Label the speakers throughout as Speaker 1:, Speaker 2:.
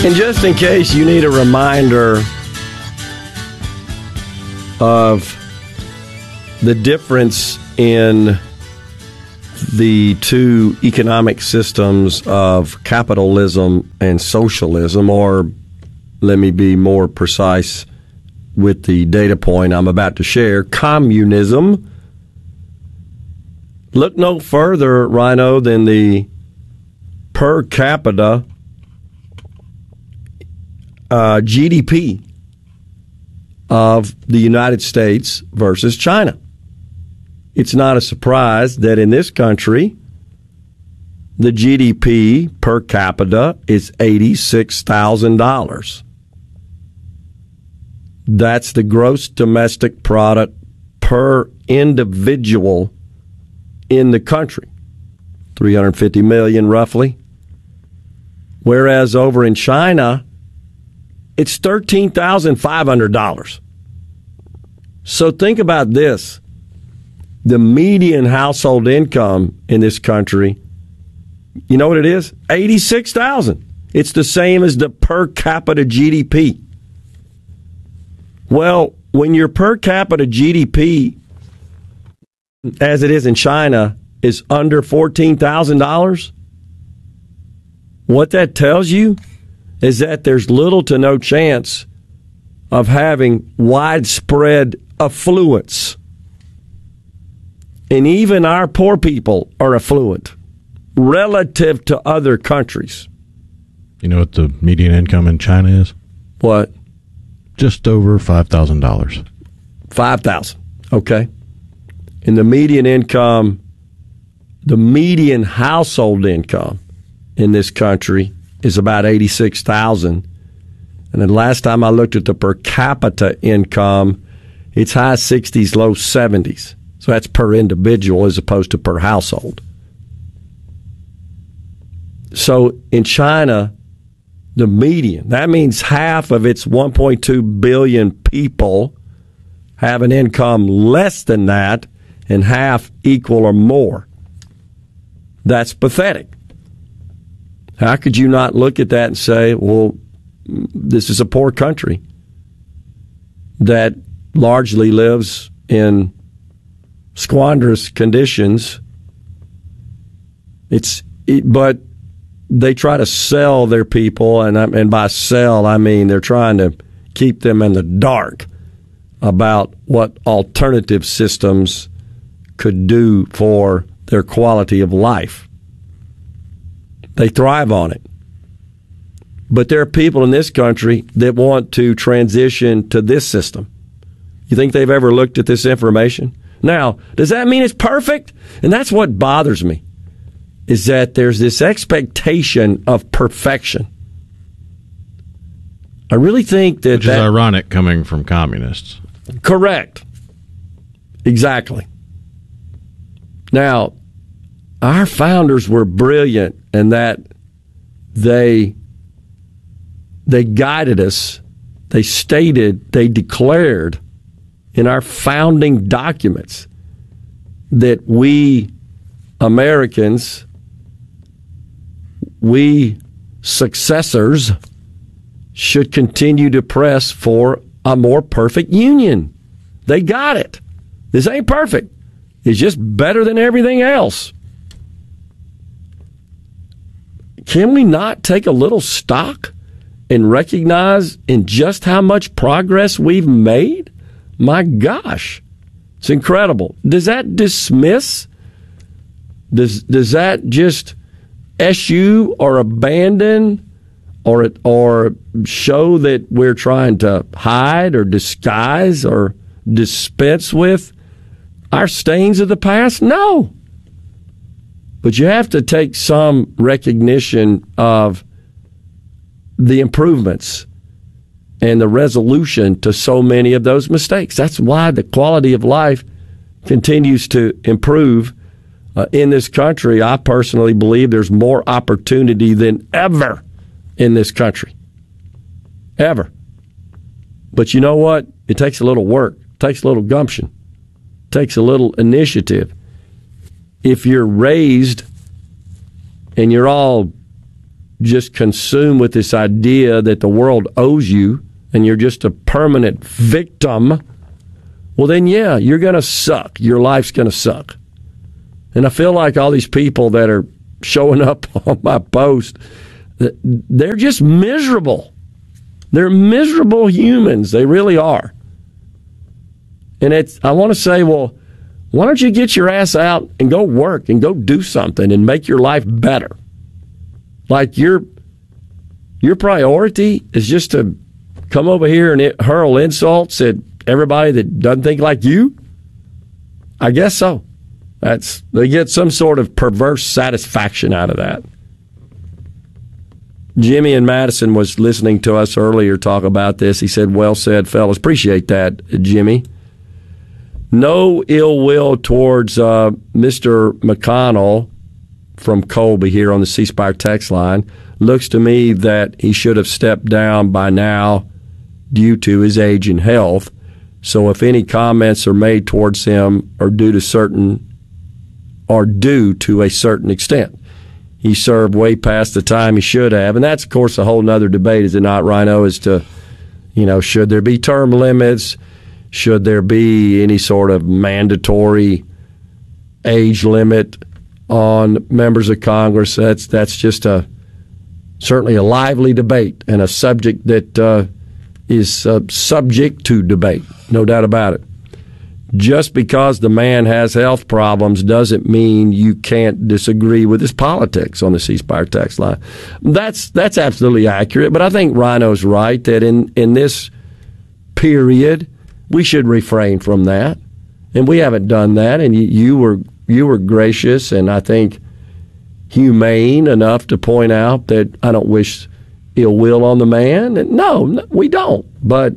Speaker 1: And just in case you need a reminder of the difference in the two economic systems of capitalism and socialism, or let me be more precise with the data point I'm about to share, communism. Look no further, Rhino, than the per capita GDP of the United States versus China. It's not a surprise that in this country, the GDP per capita is $86,000. That's the gross domestic product per individual in the country, 350 million roughly. Whereas over in China, it's $13,500. So think about this. The median household income in this country, you know what it is? $86,000. It's the same as the per capita GDP. Well, when your per capita GDP, as it is in China, is under $14,000, what that tells you is that there's little to no chance of having widespread affluence. And even our poor people are affluent relative to other countries.
Speaker 2: You know what the median income in China is?
Speaker 1: What?
Speaker 2: Just over $5,000.
Speaker 1: $5,000. Okay. And the median income, the median household income in this country is about $86,000. And the last time I looked at the per capita income, it's high 60s, low 70s. So that's per individual as opposed to per household. So in China, the median, that means half of its 1.2 billion people have an income less than that, and half equal or more. That's pathetic. How could you not look at that and say, well, this is a poor country that largely lives in squanderous conditions? But they try to sell their people, and by sell, I mean they're trying to keep them in the dark about what alternative systems could do for their quality of life. They thrive on it. But there are people in this country that want to transition to this system. You think they've ever looked at this information? Now, does that mean it's perfect? And that's what bothers me, is that there's this expectation of perfection. I really think that...
Speaker 2: Which is ironic coming from communists.
Speaker 1: Correct. Exactly. Now, our founders were brilliant in that they guided us. They stated, they declared in our founding documents that we Americans, we successors, should continue to press for a more perfect union. They got it. This ain't perfect. It's just better than everything else. Can we not take a little stock and recognize in just how much progress we've made? My gosh, it's incredible. Does that dismiss? Does that just eschew or abandon or show that we're trying to hide or disguise or dispense with our stains of the past? No. But you have to take some recognition of the improvements and the resolution to so many of those mistakes. That's why the quality of life continues to improve in this country. I personally believe there's more opportunity than ever in this country. Ever. But you know what? It takes a little work. It takes a little gumption. It takes a little initiative. If you're raised and you're all just consumed with this idea that the world owes you and you're just a permanent victim, well, then, yeah, you're going to suck. Your life's going to suck. And I feel like all these people that are showing up on my post, they're just miserable. They're miserable humans. They really are. And I want to say, well, why don't you get your ass out and go work and go do something and make your life better? Like your priority is just to come over here and hurl insults at everybody that doesn't think like you? I guess so. They get some sort of perverse satisfaction out of that. Jimmy in Madison was listening to us earlier talk about this. He said, well said, fellas. Appreciate that, Jimmy. No ill will towards Mr. McConnell from Colby here on the C Spire text line. Looks to me that he should have stepped down by now due to his age and health. So if any comments are made towards him are due to a certain extent. He served way past the time he should have. And that's, of course, a whole other debate, is it not, Rhino, as to, should there be term limits? Should there be any sort of mandatory age limit on members of Congress? That's just certainly a lively debate and a subject that is subject to debate, no doubt about it. Just because the man has health problems doesn't mean you can't disagree with his politics on the C Spire text line. That's absolutely accurate, but I think Rhino's right that in this period we should refrain from that, and we haven't done that. And you were gracious and I think humane enough to point out that I don't wish ill will on the man. And no, we don't. But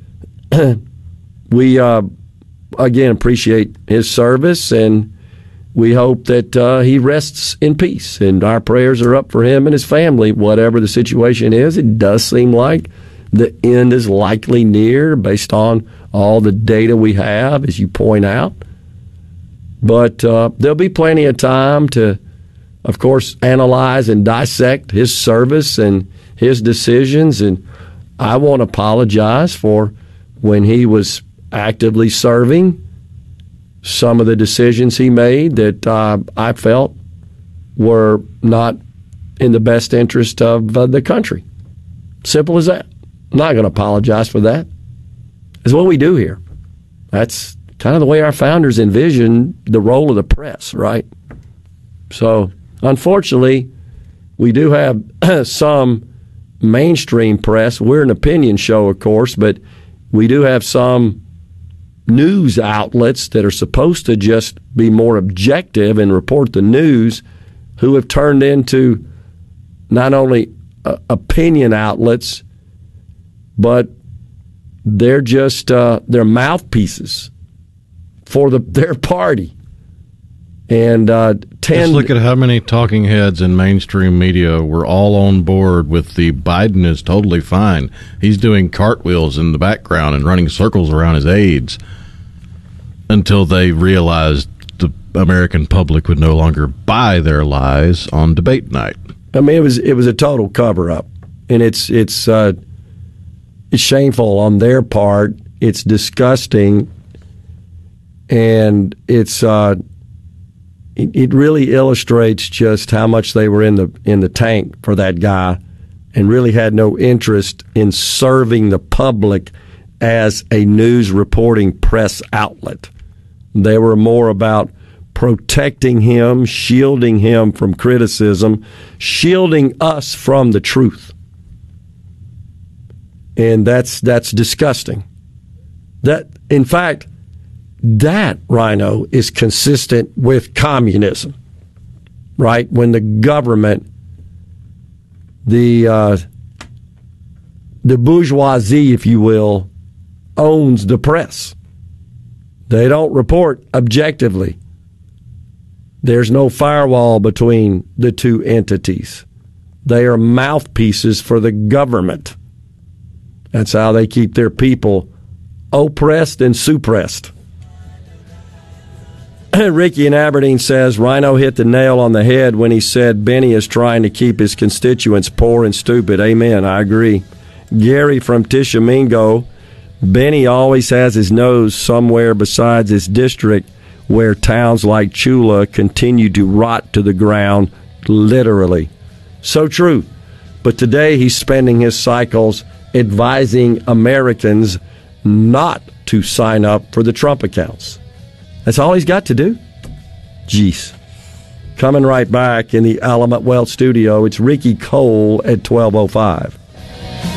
Speaker 1: we again appreciate his service, and we hope that he rests in peace. And our prayers are up for him and his family, whatever the situation is. It does seem like the end is likely near based on all the data we have, as you point out. But there'll be plenty of time to, of course, analyze and dissect his service and his decisions. And I won't apologize for when he was actively serving some of the decisions he made that I felt were not in the best interest of the country. Simple as that. I'm not going to apologize for that. It's what we do here. That's kind of the way our founders envisioned the role of the press, right? So, unfortunately, we do have some mainstream press. We're an opinion show, of course, but we do have some news outlets that are supposed to just be more objective and report the news, who have turned into not only opinion outlets, but they're just they're mouthpieces for their party. And
Speaker 2: just look at how many talking heads in mainstream media were all on board with the Biden is totally fine. He's doing cartwheels in the background and running circles around his aides, until they realized the American public would no longer buy their lies on debate night.
Speaker 1: I mean, it was a total cover up, and it's shameful on their part. It's disgusting, and it really illustrates just how much they were in the tank for that guy, and really had no interest in serving the public as a news reporting press outlet. They were more about protecting him, shielding him from criticism, shielding us from the truth. And that's disgusting. That, in fact, that, Rhino, is consistent with communism, right? When the government, the bourgeoisie, if you will, owns the press. They don't report objectively. There's no firewall between the two entities. They are mouthpieces for the government. That's how they keep their people oppressed and suppressed. Ricky in Aberdeen says, Rhino hit the nail on the head when he said Benny is trying to keep his constituents poor and stupid. Amen. I agree. Gary from Tishomingo, Benny always has his nose somewhere besides his district where towns like Chula continue to rot to the ground, literally. So true. But today he's spending his cycles advising Americans not to sign up for the Trump accounts. That's all he's got to do. Jeez. Coming right back in the Alamut Wealth studio, it's Ricky Cole at 12:05.